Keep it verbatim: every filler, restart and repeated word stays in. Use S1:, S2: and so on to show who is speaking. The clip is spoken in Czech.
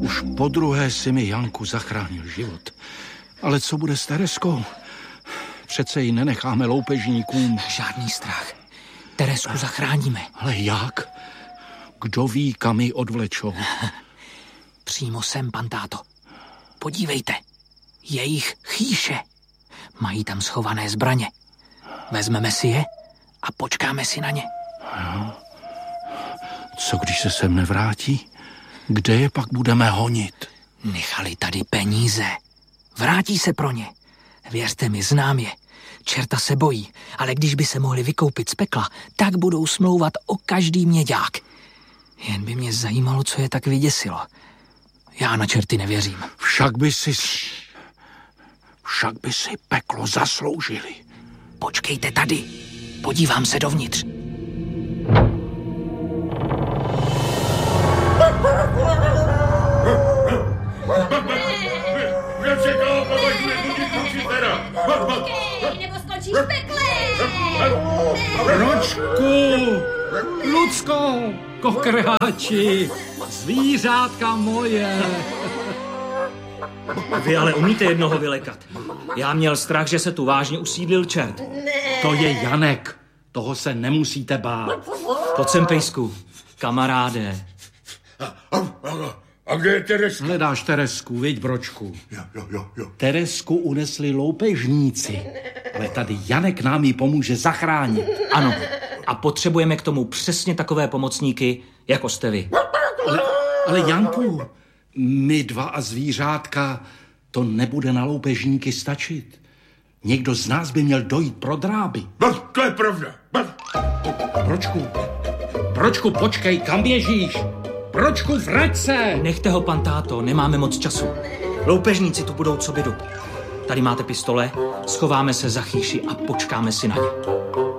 S1: Už podruhé si mi, Janku, zachránil život. Ale co bude s Tereskou? Přece ji nenecháme loupežníkům.
S2: Žádný strach. Teresku zachráníme.
S1: Ale jak? Kdo ví, kam ji odvlečou?
S2: Přímo sem, pan táto. Podívejte. Jejich chýše. Mají tam schované zbraně. Vezmeme si je a počkáme si na ně.
S1: Jo. Co když se sem nevrátí? Kde je pak budeme honit?
S2: Nechali tady peníze. Vrátí se pro ně. Věřte mi, znám je. Čerta se bojí, ale když by se mohli vykoupit z pekla, tak budou smlouvat o každý měďák. Jen by mě zajímalo, co je tak vyděsilo. Já na čerty nevěřím.
S1: Však by si... Však by si peklo zasloužili.
S2: Počkejte tady. Podívám se dovnitř.
S3: Nebo skončíš v pekle!
S4: Ročku! Lucko! Kokrháči! Zvířátka moje!
S5: Vy ale umíte jednoho vylekat. Já měl strach, že se tu vážně usídlil čert.
S4: To je Janek. Toho se nemusíte bát.
S5: Pojď sem, pejsku. Kamaráde.
S6: A kde je Tereska?
S4: Hledáš Teresku, viď, Bročku?
S6: Jo, jo, jo, jo.
S4: Teresku unesli loupežníci, ale tady Janek nám ji pomůže zachránit.
S5: Ano, a potřebujeme k tomu přesně takové pomocníky, jako jste vy.
S4: Ale, ale Janku, my dva a zvířátka, to nebude na loupežníky stačit. Někdo z nás by měl dojít pro dráby.
S6: No, to je pravda.
S4: Bročku, Bročku, počkej, kam běžíš? Bročku, vrať se!
S5: Nechte ho, pan táto, nemáme moc času. Loupežníci tu budou co bydu. Tady máte pistole, schováme se za chýši a počkáme si na ně.